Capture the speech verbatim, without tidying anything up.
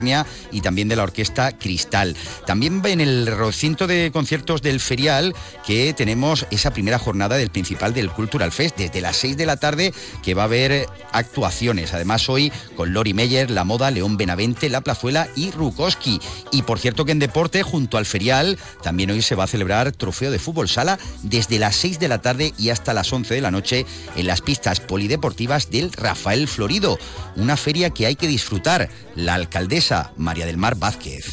y también de la Orquesta Cristal. También en el recinto de conciertos del Ferial, que tenemos esa primera jornada del principal del Cultural Fest, desde las seis de la tarde, que va a haber actuaciones. Además, hoy con Lori Meyer, La Moda, León Benavente, La Plazuela y Rukoski. Y por cierto que en deporte, junto al Ferial, también hoy se va a celebrar Trofeo de Fútbol Sala desde las seis de la tarde y hasta las once de la noche en las pistas polideportivas del Rafael Florido. Una feria que hay que disfrutar. La alcaldesa María del Mar Vázquez.